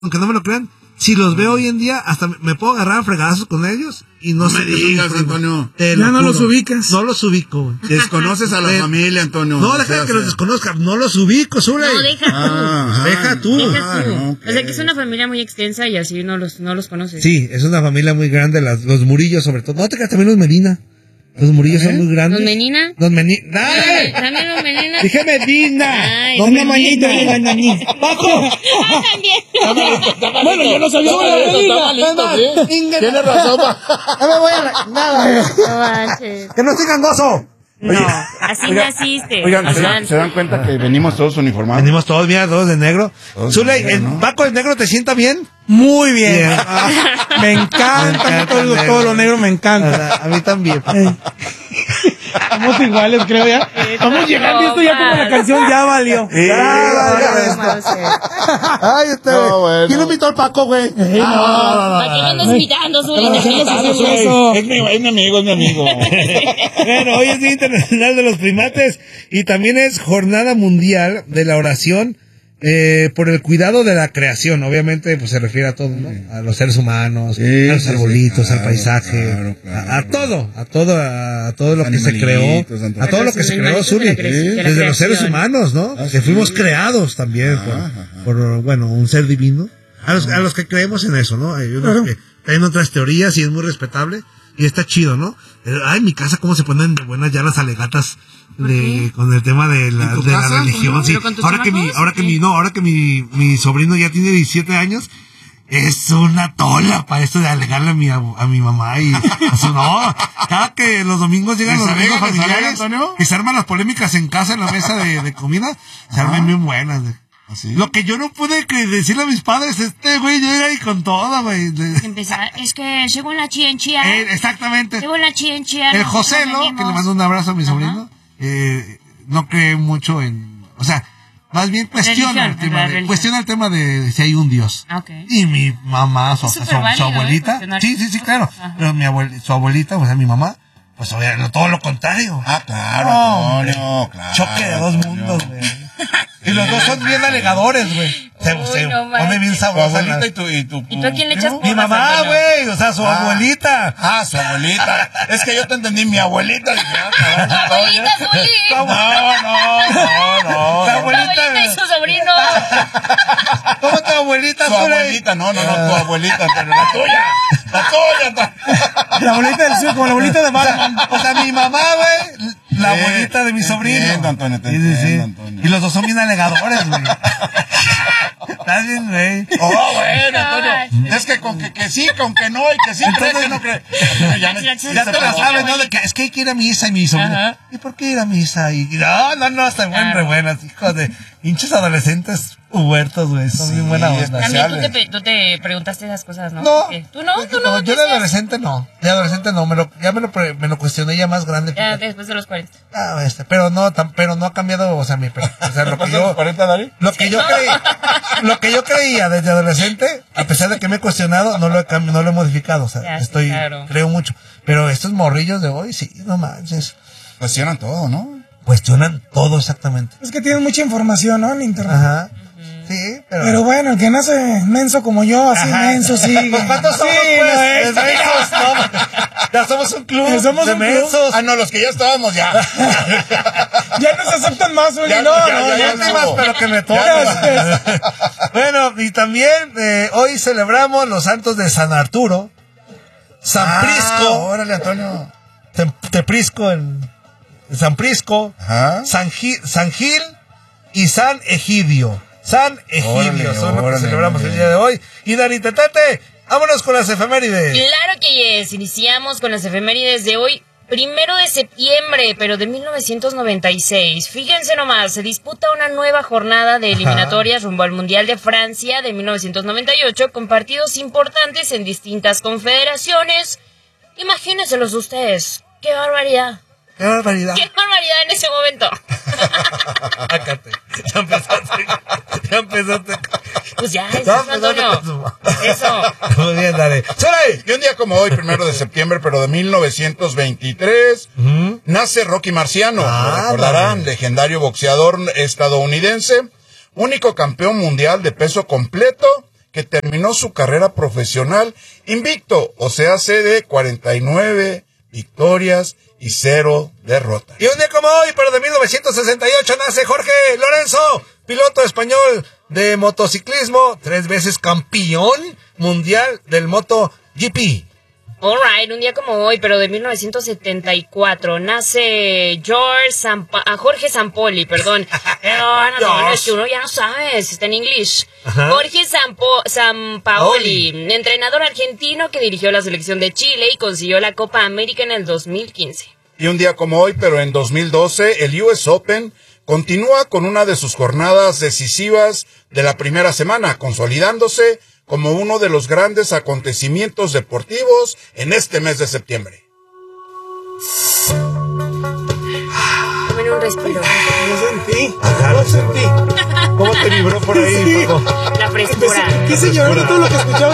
aunque no me lo crean, si los veo hoy en día, hasta me puedo agarrar a fregadazos con ellos y no me digas, Antonio. Ya no los ubicas. No los ubico, güey. Desconoces a la familia, Antonio. No, deja que los desconozca. No los ubico, Zule. No, deja tú. Deja tú. Okay. O sea, que es una familia muy extensa y así no los conoces. Sí, es una familia muy grande, los Murillos sobre todo. No, te creas, también los Medina. Los Murillos son muy grandes. ¿Los Menina? Los Menina. ¡Dale! ¿También los Menina? Dije Medina. Ay, No me manito, digan a mí. ¡Bajo! Bueno, yo no sabía que Tienes razón, No me voy a nada. No manches. Que no estoy gangoso. No, así naciste. Oigan, ¿se dan cuenta que venimos todos uniformados? Venimos todos, mira, todos de negro. Zule, ¿el Paco de negro te sienta bien? Muy bien. Me encanta. Todo lo negro me encanta. A mí también. Estamos iguales, creo ya. Vamos llegando y esto ya como la canción ya valió. Ay, bueno. ¿Quién invitó al Paco, güey? ¿Para qué me andas invitando, Zuli? Es mi amigo. Bueno, hoy es Día Internacional de los Primates y también es Jornada Mundial de la Oración por el cuidado de la creación. Obviamente, pues se refiere a todo, ¿no? A los seres humanos, a los arbolitos, al paisaje, a todo lo que se creó, a todo lo que se creó, Zuli, desde los seres humanos, ¿no? Que fuimos creados también por un ser divino. A los que creemos en eso, ¿no? Hay unos que tienen otras teorías y es muy respetable y está chido, ¿no? En mi casa cómo se ponen de buenas ya las alegatas con el tema de la religión, sí. Ahora que mi sobrino ya tiene 17 años, es una tola para esto de alegarle a mi mamá y eso no. Cada que los domingos llegan los domingos familiares y se arman las polémicas en casa en la mesa de comida, se arman bien buenas. ¿Así? Lo que yo no pude decirle a mis padres, güey llega ahí con toda, güey. Es que según la chienchía. Exactamente. Según la chienchía. El José, ¿no? Que le mando un abrazo a mi sobrino. No cree mucho en, o sea, más bien cuestiona el tema de si hay un Dios. Okay. Y mi mamá, su abuelita, sí, claro. Pero su abuelita, o sea, mi mamá, pues obviamente todo lo contrario. Claro, claro. Choque de dos mundos, güey. Y los dos son bien alegadores, güey. Pone bien sabrosa. Tu abuelita y tu ¿Y tú a quién le echas? Mi mamá, güey, o sea, su abuelita. Su abuelita. Es que yo te entendí, mi abuelita. Abuelita, Zuli. No. Tu abuelita y su sobrino. ¿Cómo tu abuelita, Tu abuelita, no, tu abuelita, pero la tuya. La abuelita del sur, como la abuelita de Batman. O sea, mi mamá, güey, la abuelita de mi sobrino. Entiendo, Antonio, Antonio. Y los dos son bien alegadores, güey. Estás bien, güey. Bueno, Antonio. Es que con que sí, con que no, y que sí cree, que no cree. Ya te la sabes, ¿no? De que es que hay que ir a misa y mi sobrino. ¿Y por qué ir a misa? Y no, hasta re buenas, hijos de hinchos adolescentes huertos, güey. Son bien buena onda. También tú te preguntaste esas cosas, ¿no? No. ¿Tú no? Yo de adolescente no. Me lo cuestioné ya más grande. Ya después de los 40. Pero no ha cambiado, o sea, lo que yo... 40, Dari? Lo que yo creía desde adolescente, a pesar de que me he cuestionado, no lo he modificado, o sea, creo mucho. Pero estos morrillos de hoy, sí, no manches. Cuestionan todo, ¿no? Cuestionan todo exactamente. Es que tienen mucha información, ¿no? En internet. Ajá. Sí, pero bueno, el que nace menso como yo, así menso sigue. ¿Cuántos somos, pues? Ya somos un club de mensos. No, los que ya estábamos ya. Ya nos aceptan más, Uli. Ya más, pero que me toca. Bueno, y también hoy celebramos los santos de San Arturo, San Prisco. Órale, Antonio. San Prisco, San Gil y San Egidio. San Egidio son los que celebramos el día de hoy. Y Dani Tetete, vámonos con las efemérides. Claro que yes, iniciamos con las efemérides de hoy, 1 de septiembre, pero de 1996. Fíjense nomás, se disputa una nueva jornada de eliminatorias rumbo al Mundial de Francia de 1998 con partidos importantes en distintas confederaciones. Imagínenselos ustedes, ¡qué barbaridad! ¡Qué barbaridad! ¡Qué barbaridad en ese momento! Sácate. Ya empezaste. Pues ya, eso, Antonio. Eso. Muy bien, dale. ¡Sale! Y un día como hoy, 1 de septiembre, pero de 1923, nace Rocky Marciano. Lo recordarán, legendario boxeador estadounidense, único campeón mundial de peso completo que terminó su carrera profesional invicto, o sea, de 49 victorias y 0 derrotas. Y un día como hoy, pero de 1968, nace Jorge Lorenzo, piloto español de motociclismo, 3 veces campeón mundial del MotoGP. Alright, un día como hoy, pero de 1974, nace Jorge Sampoli, perdón. No, es que uno ya no sabe, está en inglés. Jorge Sampaoli, entrenador argentino que dirigió la selección de Chile y consiguió la Copa América en el 2015. Y un día como hoy, pero en 2012, el US Open continúa con una de sus jornadas decisivas de la primera semana, consolidándose como uno de los grandes acontecimientos deportivos en este mes de septiembre. Tomen un respiro. Lo sentí. ¿Cómo te vibró por ahí, Sí. Paco? La frescura. Qué señor, todo lo que escuchaba.